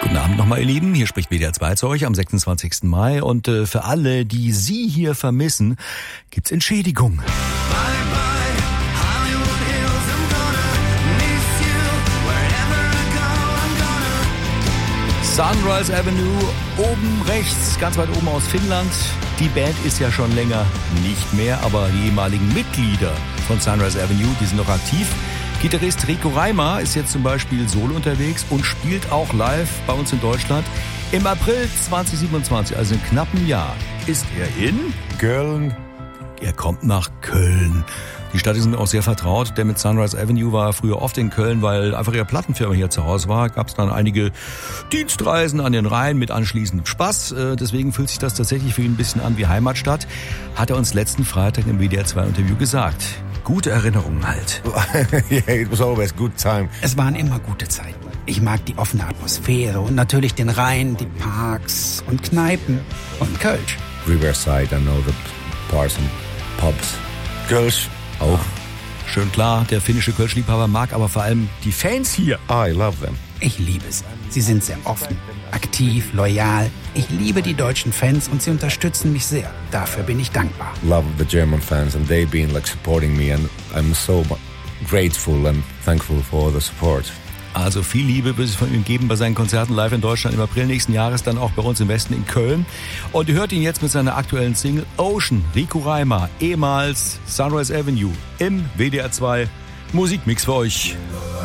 Guten Abend nochmal, ihr Lieben. Hier spricht WDR 2 zu euch am 26. Mai. Und für alle, die Sie hier vermissen, gibt's Entschädigung. Sunrise Avenue, oben rechts, ganz weit oben aus Finnland. Die Band ist ja schon länger nicht mehr, aber die ehemaligen Mitglieder von Sunrise Avenue, die sind noch aktiv. Gitarrist Rico Reimer ist jetzt zum Beispiel solo unterwegs und spielt auch live bei uns in Deutschland. Im April 2027, also in knappem Jahr, ist er in Köln. Er kommt nach Köln. Die Stadt ist mir auch sehr vertraut, denn mit Sunrise Avenue war er früher oft in Köln, weil einfach ihre Plattenfirma hier zu Hause war. Gab es dann einige Dienstreisen an den Rhein mit anschließendem Spaß. Deswegen fühlt sich das tatsächlich für ihn ein bisschen an wie Heimatstadt. Hat er uns letzten Freitag im WDR 2 Interview gesagt. Gute Erinnerungen halt. Yeah, it was always good time. Es waren immer gute Zeiten. Ich mag die offene Atmosphäre und natürlich den Rhein, die Parks und Kneipen und Kölsch. Riverside, I know the bars and pubs. Kölsch auch. Schön klar, der finnische Kölsch-Liebhaber mag aber vor allem die Fans hier. I love them. Ich liebe sie. Sie sind sehr offen, aktiv, loyal. Ich liebe die deutschen Fans und sie unterstützen mich sehr. Dafür bin ich dankbar. Love the German fans and they've been supporting me and I'm so grateful and thankful for all the support. Also viel Liebe wird es von ihm geben bei seinen Konzerten live in Deutschland im April nächsten Jahres, dann auch bei uns im Westen in Köln. Und ihr hört ihn jetzt mit seiner aktuellen Single Ocean, Rico Reimer, ehemals Sunrise Avenue im WDR 2 Musikmix für euch.